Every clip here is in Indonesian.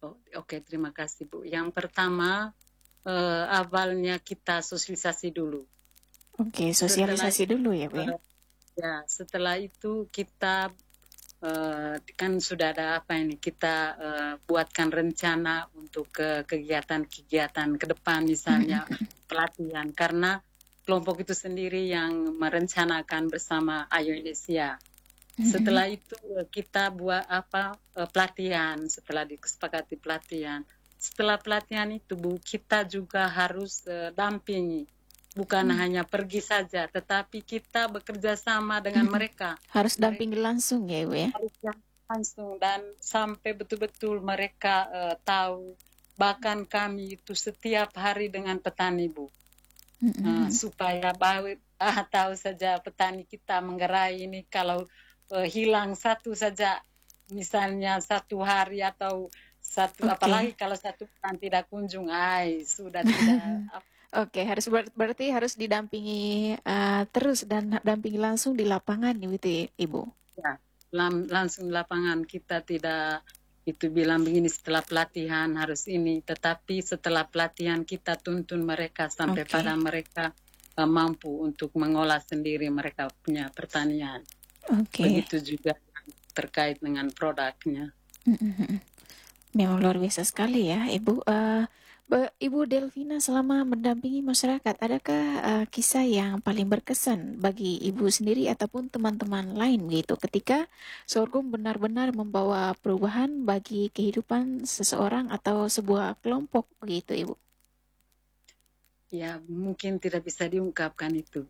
Oh, oke, terima kasih Bu. Yang pertama, awalnya kita sosialisasi dulu. Oke, Setelah sosialisasi itu, dulu ya Bu ya. setelah itu kita kan sudah ada apa ini? Kita buatkan rencana untuk kegiatan-kegiatan ke depan, misalnya pelatihan. Karena kelompok itu sendiri yang merencanakan bersama Ayo Indonesia. Setelah itu kita buat pelatihan, setelah disepakati pelatihan. Setelah pelatihan itu Bu, kita juga harus dampingi. Bukan hanya pergi saja, tetapi kita bekerja sama dengan mereka. Harus Mereka dampingi langsung ya Bu ya. harus langsung dan sampai betul-betul mereka tahu. Bahkan kami itu setiap hari dengan petani Bu. Supaya tahu saja petani kita menggerai ini kalau hilang satu saja, misalnya satu hari atau satu, Oke. apalagi kalau satu bulan tidak kunjung, sudah tidak Oke, harus berarti harus didampingi terus dan dampingi langsung di lapangan gitu ya, Ibu. ya, langsung lapangan. Kita tidak itu bilang begini setelah pelatihan harus ini, tetapi setelah pelatihan kita tuntun mereka sampai Oke. pada mereka mampu untuk mengolah sendiri mereka punya pertanian. Oke. Begitu juga terkait dengan produknya. Memang luar biasa sekali ya, Ibu. Ibu Delvina, selama mendampingi masyarakat, adakah kisah yang paling berkesan bagi Ibu sendiri ataupun teman-teman lain gitu, ketika sorghum benar-benar membawa perubahan bagi kehidupan seseorang atau sebuah kelompok begitu, Ibu? Ya, mungkin tidak bisa diungkapkan itu.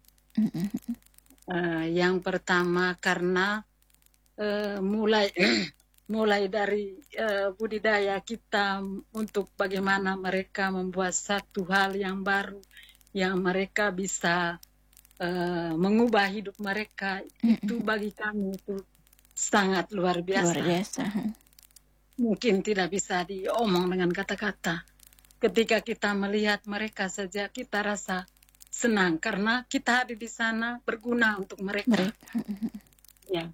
Yang pertama karena mulai mulai dari budidaya kita untuk bagaimana mereka membuat satu hal yang baru yang mereka bisa mengubah hidup mereka, itu bagi kami itu sangat luar Luar biasa. biasa. Mungkin tidak bisa diomong dengan kata-kata. Ketika kita melihat mereka saja kita rasa senang karena kita ada di sana berguna untuk mereka. Ya.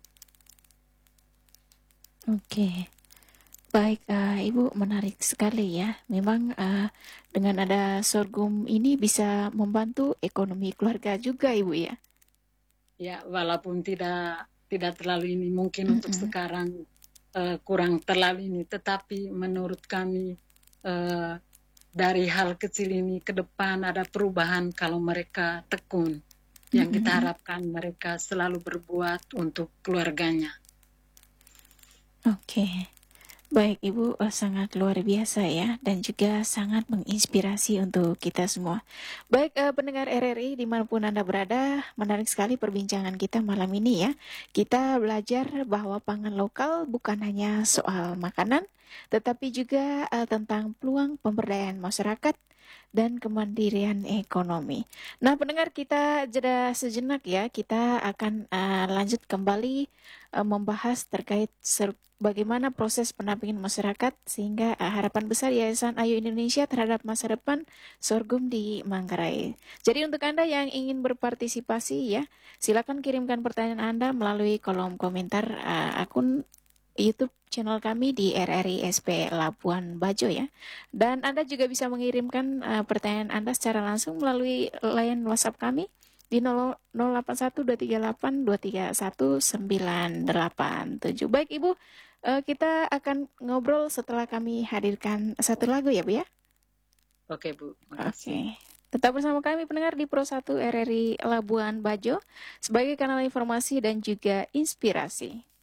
Oke. Baik, Ibu, menarik sekali ya. Memang dengan ada sorghum ini bisa membantu ekonomi keluarga juga, Ibu ya. Ya, walaupun tidak terlalu ini mungkin untuk sekarang kurang terlalu ini, tetapi menurut kami dari hal kecil ini ke depan ada perubahan kalau mereka tekun. Yang kita harapkan mereka selalu berbuat untuk keluarganya. Oke. Baik, Ibu, sangat luar biasa ya, dan juga sangat menginspirasi untuk kita semua. Baik, pendengar RRI dimanapun Anda berada, menarik sekali perbincangan kita malam ini ya. Kita belajar bahwa pangan lokal bukan hanya soal makanan, tetapi juga tentang peluang pemberdayaan masyarakat dan kemandirian ekonomi. Nah, pendengar, kita jeda sejenak ya. Kita akan lanjut kembali membahas terkait bagaimana proses pendampingan masyarakat sehingga harapan besar Yayasan Ayo Indonesia terhadap masa depan sorghum di Manggarai. Jadi untuk Anda yang ingin berpartisipasi ya, silakan kirimkan pertanyaan Anda melalui kolom komentar akun YouTube channel kami di RRI SP Labuan Bajo ya. Dan Anda juga bisa mengirimkan pertanyaan Anda secara langsung melalui line WhatsApp kami di 081238231987. Baik Ibu, kita akan ngobrol setelah kami hadirkan satu lagu ya Bu ya. Oke Bu, makasih. Oke. Tetap bersama kami pendengar di Pro 1 RRI Labuan Bajo sebagai kanal informasi dan juga inspirasi.